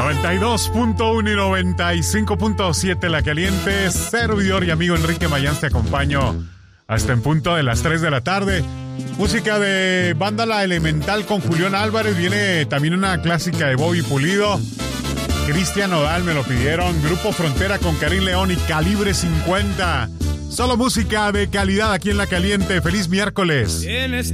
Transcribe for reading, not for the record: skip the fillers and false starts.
92.1 y 95.7 La Caliente. Servidor y amigo Enrique Mayans, te acompaño hasta en punto de las 3 de la tarde. Música de Banda La Elemental con Julián Álvarez. Viene también una clásica de Bobby Pulido. Cristian Nodal me lo pidieron. Grupo Frontera con Karim León y Calibre 50. Solo música de calidad aquí en La Caliente. Feliz miércoles. Tienes